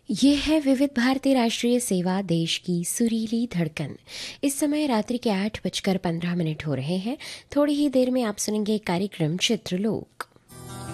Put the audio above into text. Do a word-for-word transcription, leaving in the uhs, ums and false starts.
ये है विविध भारती राष्ट्रीय सेवा, देश की सुरीली धड़कन। इस समय रात्रि के आठ बजकर पंद्रह मिनट हो रहे हैं। थोड़ी ही देर में आप सुनेंगे कार्यक्रम चित्रलोक।